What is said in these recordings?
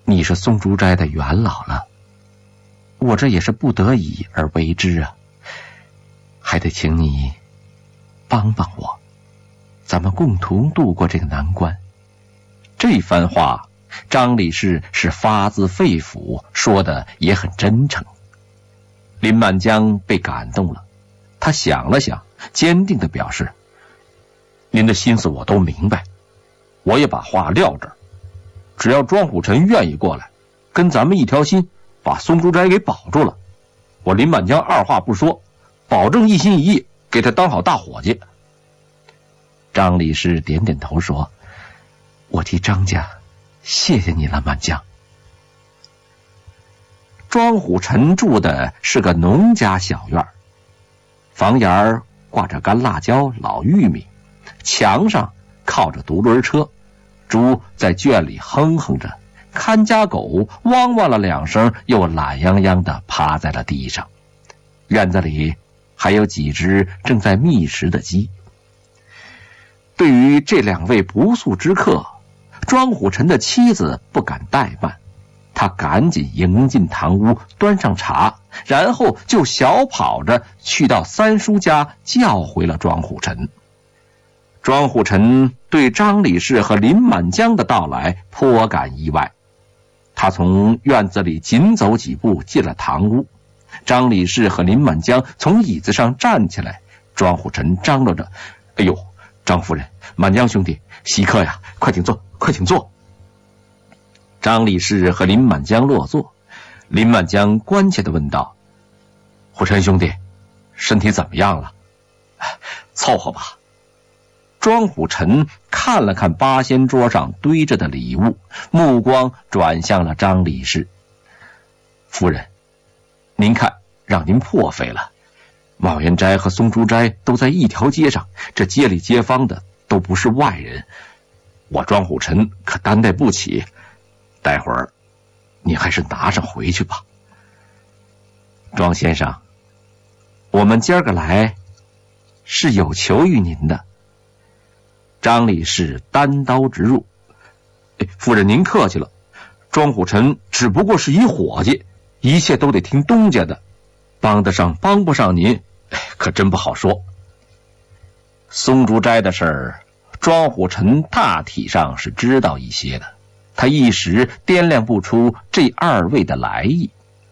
你是松竹斋的元老了，我这也是不得已而为之啊，还得请你帮帮我，咱们共同度过这个难关。这番话张理事是发自肺腑，说的也很真诚。林满江被感动了，他想了想，坚定地表示，您的心思我都明白，我也把话撂这儿，只要庄虎臣愿意过来，跟咱们一条心，把松竹斋给保住了，我林满江二话不说，保证一心一意给他当好大伙计。张理事点点头说，我替张家谢谢你了，满江。庄虎臣住的是个农家小院，房檐挂着干辣椒、老玉米，墙上靠着独轮车，猪在圈里哼哼着，看家狗汪汪了两声，又懒洋洋地趴在了地上。院子里还有几只正在觅食的鸡。对于这两位不速之客，庄虎臣的妻子不敢怠慢，他赶紧迎进堂屋，端上茶，然后就小跑着去到三叔家叫回了庄虎臣。庄虎臣对张理事和林满江的到来颇感意外，他从院子里紧走几步进了堂屋。张理事和林满江从椅子上站起来，庄虎臣张罗着，哎呦，张夫人，满江兄弟，稀客呀，快请坐，快请坐。张理事和林满江落座，林满江关切地问道，虎臣兄弟，身体怎么样了？凑合吧。庄虎臣看了看八仙桌上堆着的礼物，目光转向了张理事。夫人，您看，让您破费了。茂源斋和松竹斋都在一条街上，这街里街坊的都不是外人，我庄虎臣可担待不起。待会儿你还是拿上回去吧。庄先生，我们今儿个来是有求于您的。张理事单刀直入，夫人您客气了，庄虎臣只不过是一伙计，一切都得听东家的，帮得上帮不上您，可真不好说。松竹斋的事儿，庄虎臣大体上是知道一些的，他一时掂量不出这二位的来意。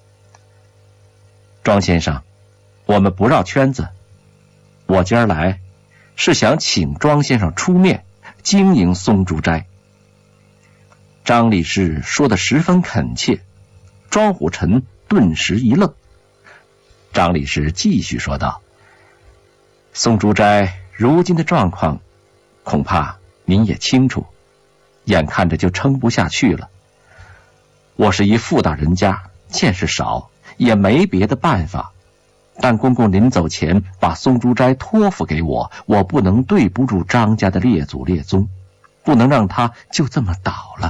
庄先生，我们不绕圈子，我今儿来是想请庄先生出面经营松竹斋。张理事说得十分恳切，庄虎臣顿时一愣。张理事继续说道，松竹斋如今的状况恐怕您也清楚，眼看着就撑不下去了。我是一妇道人家，见识少，也没别的办法，但公公临走前把松竹斋托付给我，我不能对不住张家的列祖列宗，不能让他就这么倒了。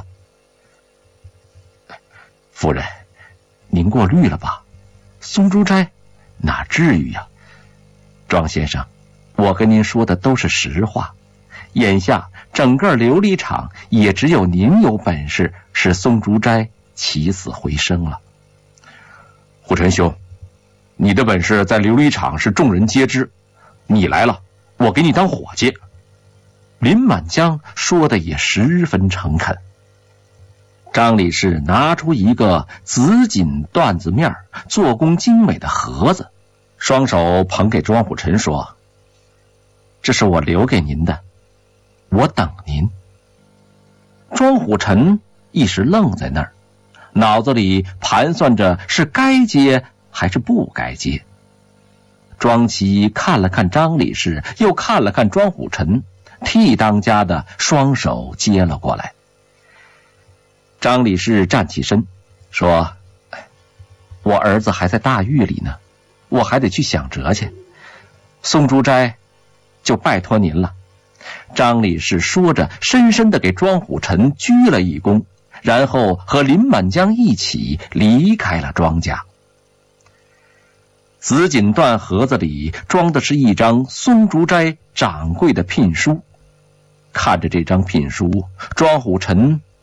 夫人，您过虑了吧，松竹斋哪至于呀？庄先生，我跟您说的都是实话，眼下整个琉璃厂也只有您有本事使松竹斋起死回生了。虎臣兄，你的本事在琉璃厂是众人皆知，你来了，我给你当伙计。林满江说的也十分诚恳。张理事拿出一个紫锦缎子面做工精美的盒子，双手捧给庄虎臣说，这是我留给您的，我等您。庄虎臣一时愣在那儿，脑子里盘算着是该接还是不该接。庄琦看了看张理事，又看了看庄虎臣，替当家的双手接了过来。张理事站起身说，我儿子还在大狱里呢，我还得去想辙去，松竹斋就拜托您了。张理事说着，深深地给庄虎臣鞠了一躬，然后和林满江一起离开了庄家。紫锦缎盒子里装的是一张松竹斋掌柜的聘书，看着这张聘书，庄虎臣